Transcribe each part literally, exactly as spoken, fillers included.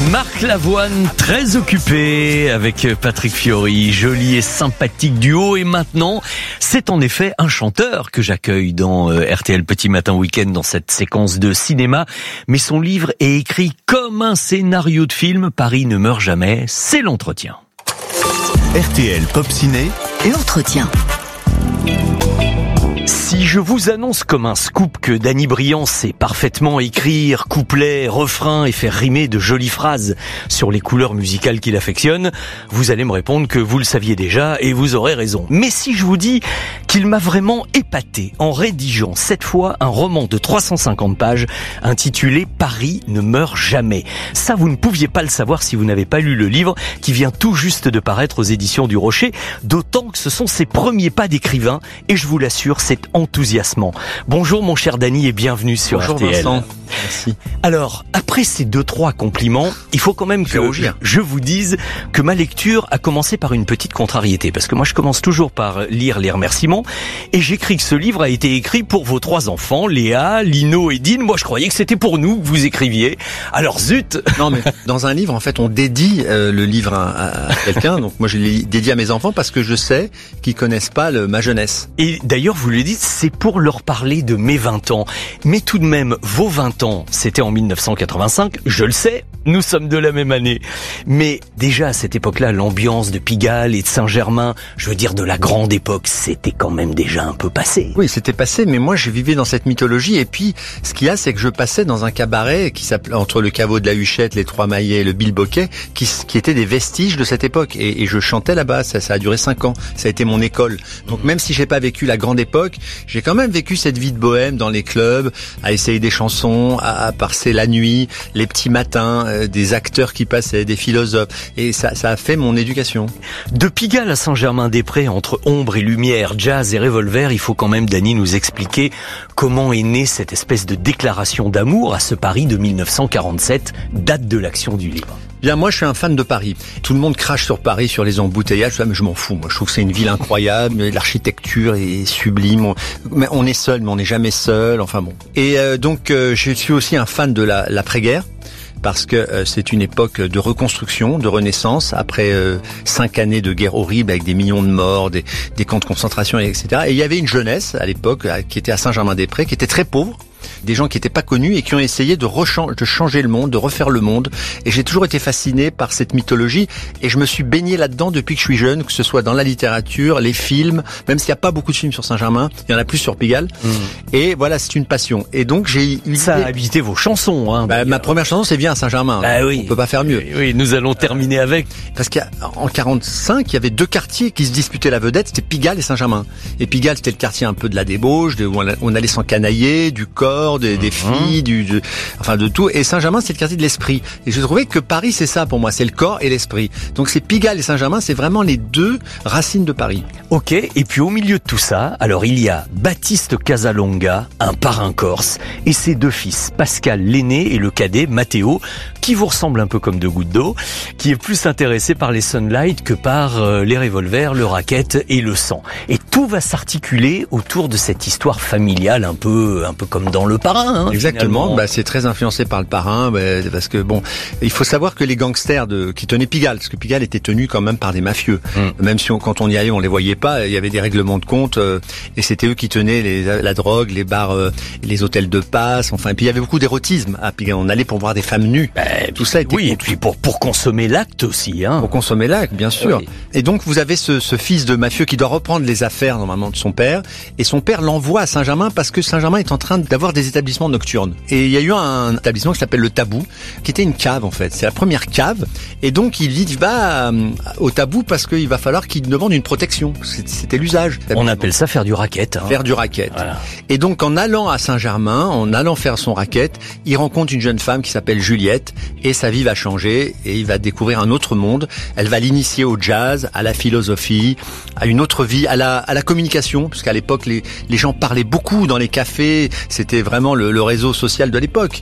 Marc Lavoine, très occupé avec Patrick Fiori, joli et sympathique duo. Et maintenant, c'est en effet un chanteur que j'accueille dans R T L Petit Matin Week-end dans cette séquence de cinéma. Mais son livre est écrit comme un scénario de film. Paris ne meurt jamais, c'est l'entretien. R T L Pop Ciné, l'entretien. Si je vous annonce comme un scoop que Danny Briand sait parfaitement écrire couplets, refrains et faire rimer de jolies phrases sur les couleurs musicales qu'il affectionne, vous allez me répondre que vous le saviez déjà et vous aurez raison. Mais si je vous dis qu'il m'a vraiment épaté en rédigeant cette fois un roman de trois cent cinquante pages intitulé « Paris ne meurt jamais ». Ça, vous ne pouviez pas le savoir si vous n'avez pas lu le livre qui vient tout juste de paraître aux éditions du Rocher, d'autant que ce sont ses premiers pas d'écrivain et je vous l'assure, c'est enthousiasmant. Bonjour mon cher Danny et bienvenue sur Bonjour R T L. Vincent. Merci. Alors, après ces deux, trois compliments, il faut quand même que je vous dise que ma lecture a commencé par une petite contrariété. Parce que moi, je commence toujours par lire les remerciements. Et j'écris que ce livre a été écrit pour vos trois enfants, Léa, Lino et Dean. Moi, je croyais que c'était pour nous que vous écriviez. Alors, zut! Non, mais dans un livre, en fait, on dédie euh, le livre à, à, à quelqu'un. Donc, moi, je l'ai dédié à mes enfants parce que je sais qu'ils connaissent pas le, ma jeunesse. Et d'ailleurs, vous le dites, c'est pour leur parler de mes vingt ans. Mais tout de même, vos vingt ans, c'était en mille neuf cent quatre-vingt-cinq, je le sais, nous sommes de la même année. Mais déjà à cette époque-là, l'ambiance de Pigalle et de Saint-Germain, je veux dire de la grande époque, c'était quand même déjà un peu passé. Oui, c'était passé, mais moi je vivais dans cette mythologie. Et puis, ce qu'il y a, c'est que je passais dans un cabaret qui s'appelait entre le caveau de la Huchette, les Trois Maillets et le Bilboquet, qui, qui étaient des vestiges de cette époque. Et, et je chantais là-bas, ça, ça a duré cinq ans. Ça a été mon école. Donc même si j'ai pas vécu la grande époque, j'ai quand même vécu cette vie de bohème dans les clubs, à essayer des chansons, à, à passer la nuit, les petits matins, euh, des acteurs qui passaient, des philosophes. Et ça, ça a fait mon éducation. De Pigalle à Saint-Germain-des-Prés, entre ombre et lumière, jazz et revolver, il faut quand même, Danny, nous expliquer comment est née cette espèce de déclaration d'amour à ce Paris de mille neuf cent quarante-sept, date de l'action du livre. Bien, moi, je suis un fan de Paris. Tout le monde crache sur Paris, sur les embouteillages, mais je m'en fous. Moi, je trouve que c'est une ville incroyable. L'architecture est sublime. On, mais on est seul, mais on n'est jamais seul. Enfin bon. Et euh, donc, euh, je suis aussi un fan de la, l'après-guerre. Parce que euh, c'est une époque de reconstruction, de renaissance, après euh, cinq années de guerre horrible avec des millions de morts, des, des camps de concentration, et cetera. Et il y avait une jeunesse à l'époque qui était à Saint-Germain-des-Prés, qui était très pauvre, des gens qui n'étaient pas connus et qui ont essayé de, rechan- de changer le monde, de refaire le monde. Et j'ai toujours été fasciné par cette mythologie et je me suis baigné là-dedans depuis que je suis jeune, que ce soit dans la littérature, les films, même s'il n'y a pas beaucoup de films sur Saint-Germain, il y en a plus sur Pigalle. Mmh. Et voilà, c'est une passion. Et donc j'ai eu ça a habité vos chansons. Hein, bah, ma première chanson, c'est Viens à Saint-Germain. Bah, oui. On peut pas faire mieux. Oui, oui, nous allons terminer avec. Parce qu'en quarante-cinq, il y avait deux quartiers qui se disputaient la vedette, c'était Pigalle et Saint-Germain. Et Pigalle, c'était le quartier un peu de la débauche, de, où on allait s'encanailler, du corps, des, mmh. des filles, du, de, enfin de tout. Et Saint-Germain, c'est le quartier de l'esprit. Et je trouvais que Paris, c'est ça pour moi, c'est le corps et l'esprit. Donc c'est Pigalle et Saint-Germain, c'est vraiment les deux racines de Paris. Ok, et puis au milieu de tout ça, alors il y a Baptiste Casalonga, un parrain corse, et ses deux fils, Pascal l'aîné et le cadet, Matteo, qui vous ressemble un peu comme deux gouttes d'eau, qui est plus intéressé par les Sunlight que par euh, les revolvers, le racket et le sang. Et tout va s'articuler autour de cette histoire familiale, un peu, un peu comme dans Le Parrain. Hein, exactement, bah, c'est très influencé par Le Parrain, bah, parce que bon, il faut savoir que les gangsters de, qui tenaient Pigalle, parce que Pigalle était tenu quand même par des mafieux, mm. même si on, quand on y allait, on les voyait pas, il y avait des règlements de compte, euh, et c'était eux qui tenaient les, la drogue, les bars, euh, les hôtels de passe, enfin, et puis il y avait beaucoup d'érotisme à Pigalle, on allait pour voir des femmes nues. Bah, tout ça était oui, et puis pour pour consommer l'acte aussi, hein. Pour consommer l'acte, bien sûr. Oui. Et donc vous avez ce, ce fils de mafieux qui doit reprendre les affaires normalement de son père, et son père l'envoie à Saint-Germain parce que Saint-Germain est en train d'avoir des établissements nocturnes. Et il y a eu un établissement qui s'appelle le Tabou, qui était une cave en fait. C'est la première cave, et donc il dit il va euh, au Tabou parce qu'il va falloir qu'il demande une protection. C'était l'usage. On appelle ça faire du racket. Hein. Faire du racket. Voilà. Et donc en allant à Saint-Germain, en allant faire son racket, il rencontre une jeune femme qui s'appelle Juliette, et sa vie va changer et il va découvrir un autre monde. Elle va l'initier au jazz, à la philosophie, à une autre vie, à la, à la communication, parce qu'à l'époque les, les gens parlaient beaucoup dans les cafés, c'était vraiment le, le réseau social de l'époque.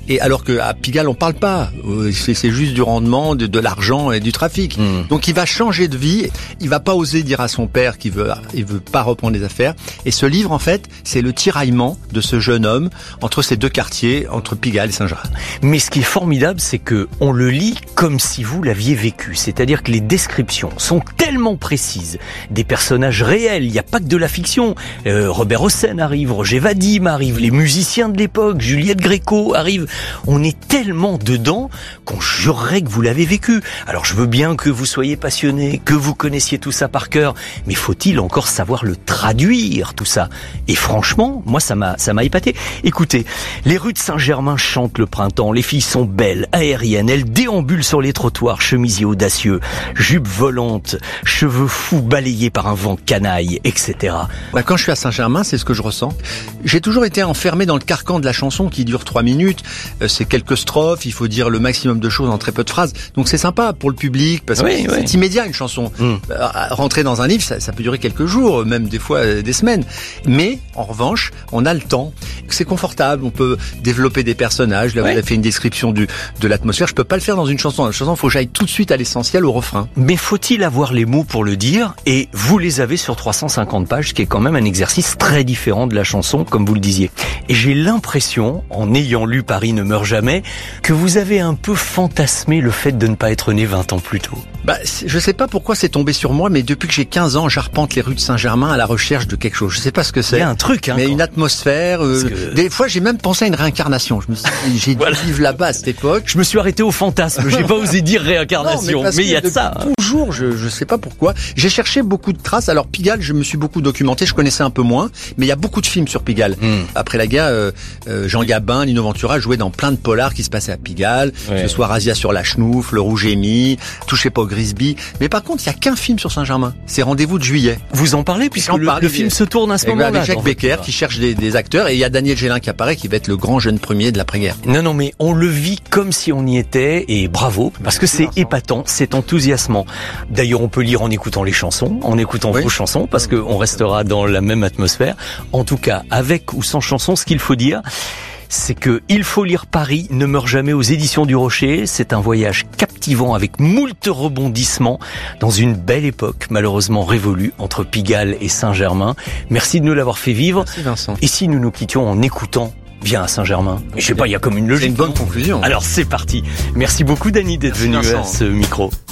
Et alors qu'à Pigalle, on parle pas. C'est, c'est juste du rendement, de, de l'argent et du trafic. Mmh. Donc il va changer de vie. Il va pas oser dire à son père qu'il veut, il veut pas reprendre les affaires. Et ce livre, en fait, c'est le tiraillement de ce jeune homme entre ces deux quartiers, entre Pigalle et Saint-Germain. Mais ce qui est formidable, c'est que on le lit comme si vous l'aviez vécu. C'est-à-dire que les descriptions sont tellement précises. Des personnages réels. Il n'y a pas que de la fiction. Euh, Robert Hossein arrive, Roger Vadim arrive, les musiciens de l'époque, Juliette Gréco arrive. On est tellement dedans qu'on jurerait que vous l'avez vécu. Alors je veux bien que vous soyez passionné, que vous connaissiez tout ça par cœur, mais faut-il encore savoir le traduire, tout ça? Et franchement, moi ça m'a ça m'a épaté. Écoutez, les rues de Saint-Germain chantent le printemps, les filles sont belles, aériennes, elles déambulent sur les trottoirs, chemisiers audacieux, jupes volantes, cheveux fous balayés par un vent canaille, et cetera. Bah, quand je suis à Saint-Germain, c'est ce que je ressens. J'ai toujours été enfermé dans le carcan de la chanson qui dure trois minutes. C'est quelques strophes, il faut dire le maximum de choses en très peu de phrases. Donc c'est sympa pour le public parce que oui, c'est, oui. c'est immédiat une chanson. Mm. Rentrer dans un livre, ça, ça peut durer quelques jours, même des fois des semaines. Mais en revanche, on a le temps. C'est confortable, on peut développer des personnages. Là, oui. vous avez fait une description du, de l'atmosphère. Je peux pas le faire dans une chanson. Dans une chanson, il faut que j'aille tout de suite à l'essentiel, au refrain. Mais faut-il avoir les mots pour le dire? Et vous les avez sur trois cent cinquante pages, ce qui est quand même un exercice très différent de la chanson, comme vous le disiez. Et j'ai l'impression, en ayant lu Paris ne meurt jamais, que vous avez un peu fantasmé le fait de ne pas être né vingt ans plus tôt. Bah, je sais pas pourquoi c'est tombé sur moi, mais depuis que j'ai quinze ans, j'arpente les rues de Saint-Germain à la recherche de quelque chose. Je sais pas ce que c'est. Il y a un truc, hein. Mais quand... une atmosphère. Euh, que... Des fois, j'ai même pensé à une réincarnation. Je me suis dit, j'ai voilà. dû vivre là-bas à cette époque. Je me suis arrêté au fantasme. J'ai pas osé dire réincarnation. Non, mais il y a de ça. Hein. Toujours, je, je sais pas pourquoi. J'ai cherché beaucoup de traces. Alors, Pigalle, je me suis beaucoup documenté. Je connaissais un peu moins. Mais il y a beaucoup de films sur Pigalle. Mm. Après la guerre, euh, euh, Jean Gabin, Lino Ventura jouaient dans plein de polars qui se passaient à Pigalle. Ouais. Que ce soit Razia sur la Chenouf, Le Rouge et Mi, Touchez pas au Grisby. Mais par contre, il y a qu'un film sur Saint-Germain. C'est Rendez-vous de juillet. Vous en parlez puisque le, parle, le film se tourne à ce moment-là. Avec Jacques Becker qui cherche des, des acteurs et il y a Daniel Gélin qui apparaît qui va être le grand jeune premier de l'après-guerre. Non, non, mais on le vit comme si on y était et bravo parce que c'est épatant, c'est enthousiasmant. D'ailleurs, on peut lire en écoutant les chansons, en écoutant oui. vos chansons parce qu'on restera dans la même atmosphère. En tout cas, avec ou sans chanson, ce qu'il faut dire, c'est que Il faut lire Paris ne meurt jamais aux éditions du Rocher. C'est un voyage captivant avec moult rebondissements dans une belle époque malheureusement révolue entre Pigalle et Saint-Germain. Merci de nous l'avoir fait vivre. Merci Vincent. Et si nous nous quittions en écoutant Viens à Saint-Germain. Je sais pas, il y a comme une logique. C'est une bonne conclusion. Alors c'est parti. Merci beaucoup Dany d'être venu à ce micro.